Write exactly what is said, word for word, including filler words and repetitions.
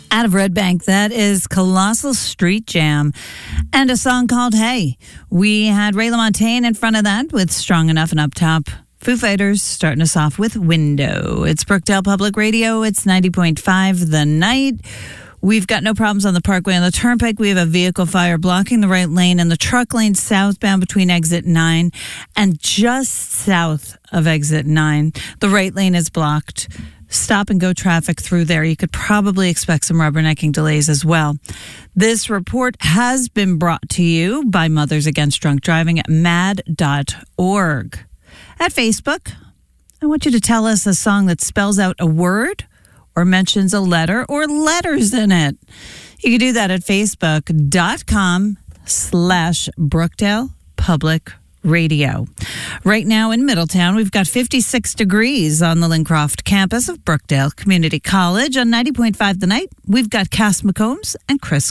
Out of Red Bank, that is Colossal Street Jam and a song called Hey. We had Ray LaMontagne in front of that with Strong Enough, and up top, Foo Fighters starting us off with Window. It's Brookdale Public Radio. It's ninety point five The Night. We've got no problems on the Parkway. On the Turnpike, we have a vehicle fire blocking the right lane and the truck lane southbound between exit nine and just south of exit nine. The right lane is blocked. Stop and go traffic through there. You could probably expect some rubbernecking delays as well. This report has been brought to you by Mothers Against Drunk Driving at mad dot org. At Facebook, I want you to tell us a song that spells out a word or mentions a letter or letters in it. You can do that at facebook.com slash Brookdale Public Radio. Right now in Middletown, we've got fifty-six degrees on the Lincroft campus of Brookdale Community College. On ninety point five The Night, we've got Cass McCombs and Chris